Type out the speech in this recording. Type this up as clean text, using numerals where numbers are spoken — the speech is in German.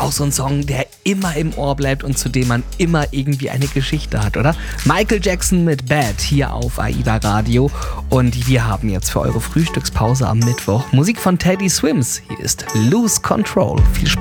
auch so ein Song, der immer im Ohr bleibt und zu dem man immer irgendwie eine Geschichte hat, oder? Michael Jackson mit Bad hier auf AIDA Radio. Und wir haben jetzt für eure Frühstückspause am Mittwoch Musik von Teddy Swims. Hier ist Lose Control. Viel Spaß.